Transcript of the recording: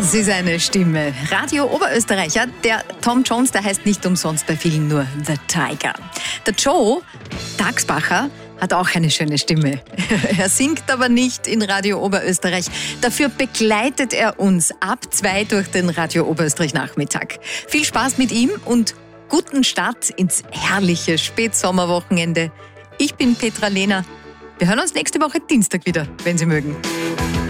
Das ist eine Stimme. Radio Oberösterreicher. Der Tom Jones, der heißt nicht umsonst bei vielen nur The Tiger. Der Joe Dagsbacher hat auch eine schöne Stimme. Er singt aber nicht in Radio Oberösterreich. Dafür begleitet er uns ab 2 durch den Radio Oberösterreich Nachmittag. Viel Spaß mit ihm und guten Start ins herrliche Spätsommerwochenende. Ich bin Petra Lehner. Wir hören uns nächste Woche Dienstag wieder, wenn Sie mögen.